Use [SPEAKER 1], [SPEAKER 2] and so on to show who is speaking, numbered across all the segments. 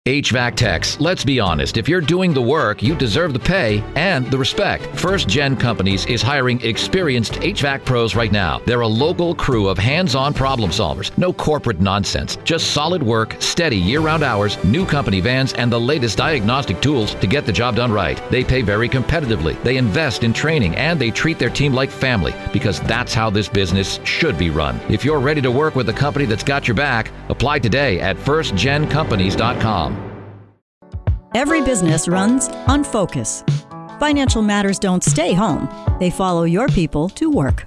[SPEAKER 1] HVAC techs, let's be honest. If you're doing the work, you deserve the pay and the respect. First Gen Companies is hiring experienced HVAC pros right now. They're a local crew of hands-on problem solvers. No corporate nonsense. Just solid work, steady year-round hours, new company vans, and the latest diagnostic tools to get the job done right. They pay very competitively. They invest in training, and they treat their team like family, because that's how this business should be run. If you're ready to work with a company that's got your back, apply today at firstgencompanies.com.
[SPEAKER 2] Every business runs on focus. Financial matters don't stay home. They follow your people to work.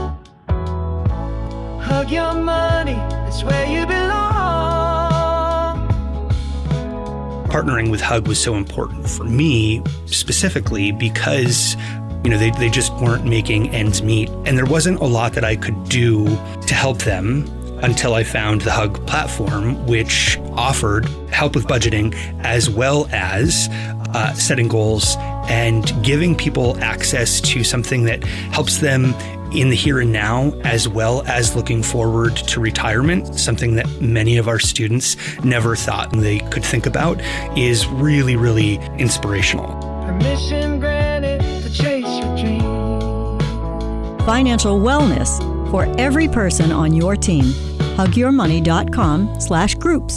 [SPEAKER 3] Hug your money, it's where you belong.
[SPEAKER 4] Partnering with Hug was so important for me specifically because they just weren't making ends meet. And there wasn't a lot that I could do to help them until I found the Hug platform, which offered help with budgeting as well as setting goals and giving people access to something that helps them in the here and now, as well as looking forward to retirement, something that many of our students never thought they could think about, is really, really inspirational.
[SPEAKER 3] Permission granted to chase your dream.
[SPEAKER 2] Financial wellness for every person on your team. HugYourMoney.com/groups.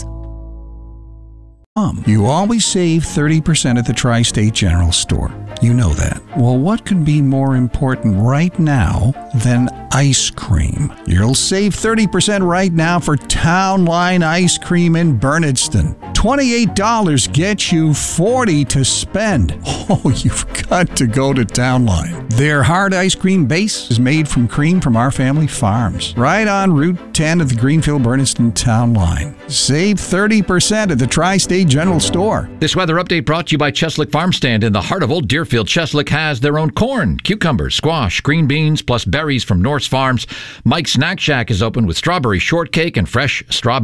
[SPEAKER 5] You always save 30% at the Tri-State General Store. You know that. Well, what could be more important right now than ice cream? You'll save 30% right now for Town Line Ice Cream in Bernardston. $28 gets you $40 to spend. Oh, you've got to go to Town Line. Their hard ice cream base is made from cream from our family farms. Right on Route 10 of the Greenfield-Bernardston Town Line. Save 30% at the Tri-State General Store.
[SPEAKER 1] This weather update brought to you by Cheslick Farm Stand in the heart of Old Deerfield. Cheslick has their own corn, cucumbers, squash, green beans, plus berries from Norse Farms. Mike's Snack Shack is open with strawberry shortcake and fresh strawberry